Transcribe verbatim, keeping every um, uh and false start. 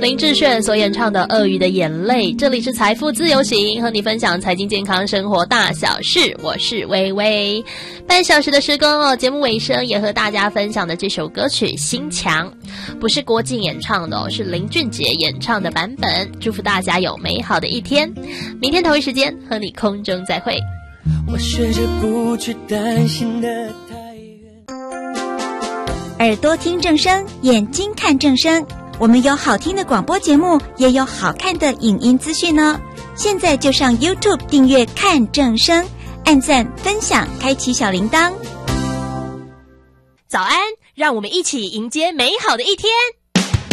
林志炫所演唱的《鳄鱼的眼泪》，这里是财富自由行，和你分享财经健康生活大小事，我是微微。半小时的时光哦，节目尾声也和大家分享的这首歌曲《心墙》，不是郭靖演唱的哦，是林俊杰演唱的版本。祝福大家有美好的一天，明天同一时间和你空中再会。 我学着不去担心的太远， 耳朵听正声，眼睛看正声。我们有好听的广播节目，也有好看的影音资讯呢。现在就上 YouTube 订阅看正声，按赞分享，开启小铃铛。 早安，让我们一起迎接美好的一天。